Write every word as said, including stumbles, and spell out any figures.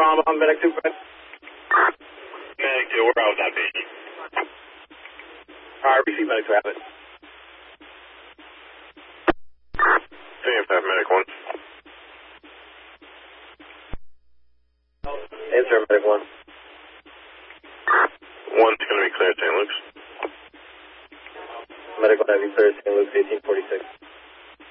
Brahma, Medic two. Medic two, where I was that be? Alright, receive Medic two, have it. Same five, Medic one. Answer, Medic one. One's going to be clear at Saint Luke's. Medic one, have you clear at Saint Luke's, eighteen forty-six.